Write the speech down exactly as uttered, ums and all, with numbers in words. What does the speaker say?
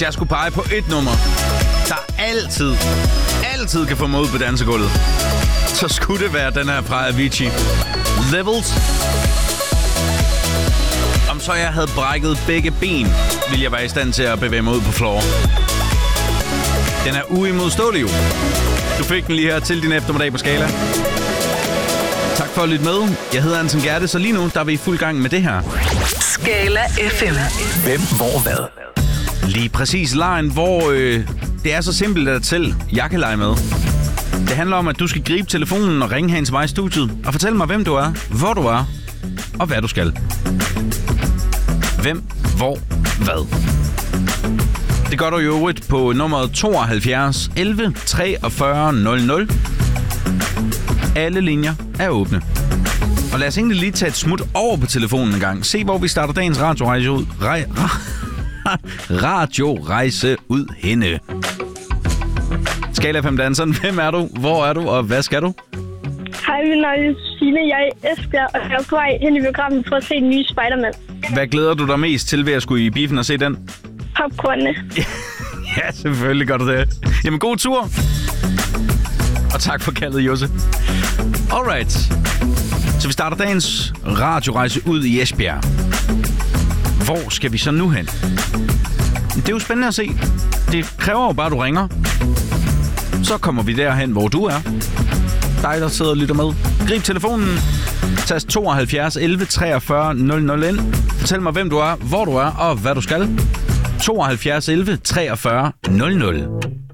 jeg skulle pege på et nummer, der altid, altid kan få mig ud på dansegulvet, så skulle det være den her fra Avicii. Levels. Om så jeg havde brækket begge ben, ville jeg være i stand til at bevæge mig ud på floor. Den er uimodståelig jo. Du fik den lige her til din eftermiddag på Skala. Tak for at lytte med. Jeg hedder Anton Gerte, så lige nu der er vi i fuld gang med det her. Skala F M. Hvem, hvor, hvad? Lige præcis lejen, hvor øh, det er så simpelt, at selv jeg kan lege med. Det handler om, at du skal gribe telefonen og ringe hen til mig i studiet og fortælle mig, hvem du er, hvor du er og hvad du skal. Hvem, hvor, hvad? Det gør du i øvrigt på nummeret tooghalvfjerds elleve treogfyrre nul nul. Alle linjer er åbne. Og lad os egentlig lige tage et smut over på telefonen en gang. Se, hvor vi starter dagens radiorejse ud. Rej, ra, radiorejse ud henne. Skala fem danseren. Hvem er du? Hvor er du? Og hvad skal du? Hej, min navn er Signe. Jeg er i Esbjerg, og jeg er på vej hen i biografen for at se den nye Spider-Man. Hvad glæder du dig mest til ved at skulle i biffen og se den? Popcornene. Ja, selvfølgelig gør du det. Jamen, god tur. Og tak for kaldet, Jose. Alright. Så vi starter dagens radiorejse ud i Esbjerg. Hvor skal vi så nu hen? Det er jo spændende at se. Det kræver jo bare, at du ringer. Så kommer vi derhen, hvor du er. Dig, der sidder og lytter med. Grib telefonen. Tast tooghalvfjerds elleve treogfyrre nul nul ind. Fortæl mig, hvem du er, hvor du er og hvad du skal. tooghalvfjerds elleve treogfyrre nul nul.